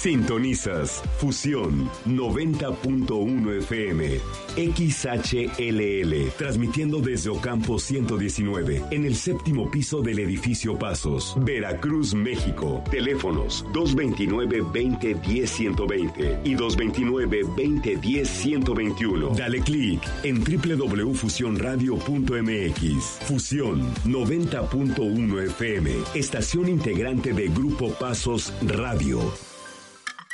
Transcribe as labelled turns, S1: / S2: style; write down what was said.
S1: Sintonizas Fusión 90.1 FM, XHLL, transmitiendo desde Ocampo 119, en el séptimo piso del edificio Pasos, Veracruz, México. Teléfonos 229-2010-120 y 229-2010-121. Dale clic en www.fusionradio.mx. Fusión 90.1 FM, estación integrante de Grupo Pasos Radio.